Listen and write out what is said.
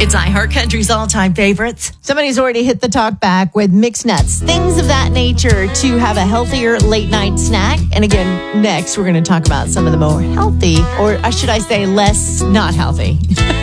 It's iHeartCountry's all-time favorites. Somebody's already hit the talk back with mixed nuts, things of that nature to have a healthier late night snack. And again, next we're going to talk about some of the more healthy, or should I say less not healthy